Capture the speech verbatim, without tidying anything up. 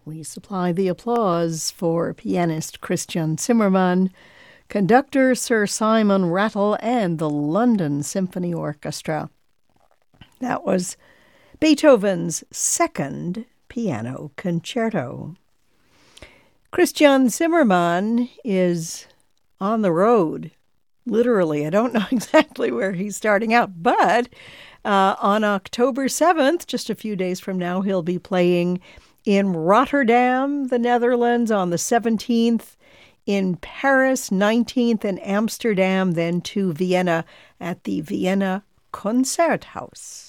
We supply the applause for pianist Christian Zimmermann, conductor Sir Simon Rattle, and the London Symphony Orchestra. That was Beethoven's second piano concerto. Christian Zimmermann is on the road, literally. I don't know exactly where he's starting out, but uh, on October seventh, just a few days from now, he'll be playing in Rotterdam, the Netherlands, on the seventeenth, in Paris, nineteenth, and Amsterdam, then to Vienna at the Vienna Concerthaus.